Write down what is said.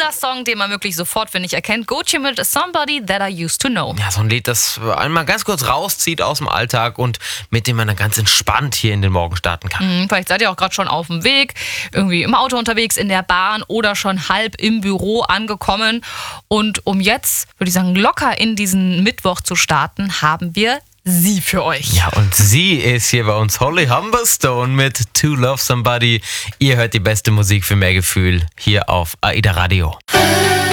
dieser Song, den man wirklich sofort, finde ich, erkennt. Gucci mit Somebody That I Used to Know. Ja, so ein Lied, das einmal ganz kurz rauszieht aus dem Alltag und mit dem man dann ganz entspannt hier in den Morgen starten kann. Vielleicht seid ihr auch gerade schon auf dem Weg, irgendwie im Auto unterwegs, in der Bahn oder schon halb im Büro angekommen. Und um jetzt, würde ich sagen, locker in diesen Mittwoch zu starten, haben wir sie für euch. Ja, und sie ist hier bei uns, Holly Humberstone mit To Love Somebody. Ihr hört die beste Musik für mehr Gefühl hier auf AIDA Radio.